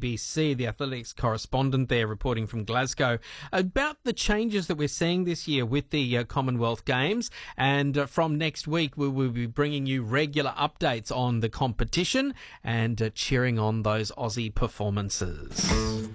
ABC, the athletics correspondent there, reporting from Glasgow about the changes that we're seeing this year with the Commonwealth Games. And from next week, we will be bringing you regular updates on the competition and cheering on those Aussie performances.